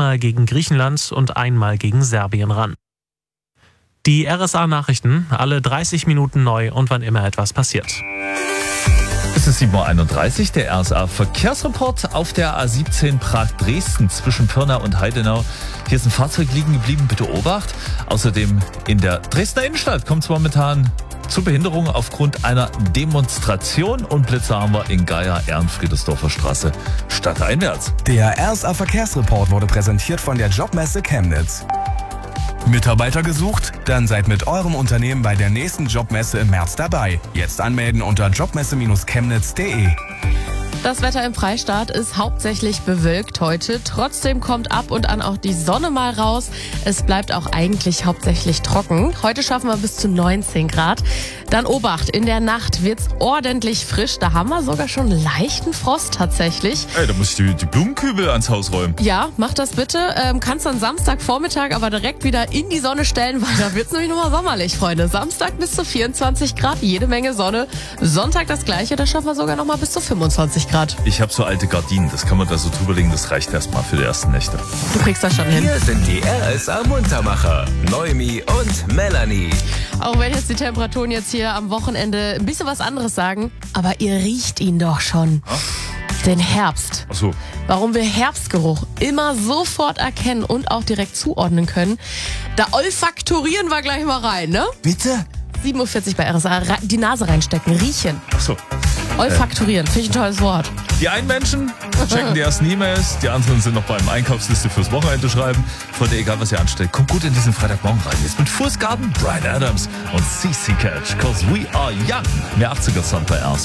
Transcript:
zweimal gegen Griechenland und einmal gegen Serbien ran. Die RSA-Nachrichten, alle 30 Minuten neu und wann immer etwas passiert. Es ist 7.31 Uhr, der RSA-Verkehrsreport auf der A17 Prag-Dresden zwischen Pirna und Heidenau. Hier ist ein Fahrzeug liegen geblieben, bitte Obacht. Außerdem in der Dresdner Innenstadt kommt es momentan zu Behinderungen aufgrund einer Demonstration und Blitzer haben wir in Geier, Ehrenfriedersdorfer Straße, stadteinwärts. Der RSA-Verkehrsreport wurde präsentiert von der Jobmesse Chemnitz. Mitarbeiter gesucht? Dann seid mit eurem Unternehmen bei der nächsten Jobmesse im März dabei. Jetzt anmelden unter jobmesse-chemnitz.de. Das Wetter im Freistaat ist hauptsächlich bewölkt heute. Trotzdem kommt ab und an auch die Sonne mal raus. Es bleibt auch eigentlich hauptsächlich trocken. Heute schaffen wir bis zu 19 Grad. Dann Obacht, in der Nacht wird's ordentlich frisch. Da haben wir sogar schon leichten Frost tatsächlich. Ey, da muss ich die Blumenkübel ans Haus räumen. Ja, mach das bitte. Kannst dann Samstagvormittag aber direkt wieder in die Sonne stellen, weil da wird's nämlich nochmal sommerlich, Freunde. Samstag bis zu 24 Grad, jede Menge Sonne. Sonntag das Gleiche, da schaffen wir sogar nochmal bis zu 25 Grad. Ich habe so alte Gardinen, das kann man da so drüberlegen, das reicht erstmal für die ersten Nächte. Du kriegst das schon hin. Hier sind die RSA-Muntermacher, Noemi und Melanie. Auch wenn jetzt die Temperaturen jetzt hier am Wochenende ein bisschen was anderes sagen, aber ihr riecht ihn doch schon. Den Herbst. Ach so. Warum wir Herbstgeruch immer sofort erkennen und auch direkt zuordnen können, da olfaktorieren wir gleich mal rein, ne? Bitte? 47 bei RSA, die Nase reinstecken, riechen. Ach so. Olfaktorieren, finde ich ein tolles Wort. Die einen Menschen checken die ersten E-Mails, die anderen sind noch beim Einkaufsliste fürs Wochenende schreiben. Freunde, egal was ihr anstellt, kommt gut in diesen Freitagmorgen rein. Jetzt mit Fußgarten, Bryan Adams und CC Catch, 'cause we are young. Mehr 80er Sound bei RSA.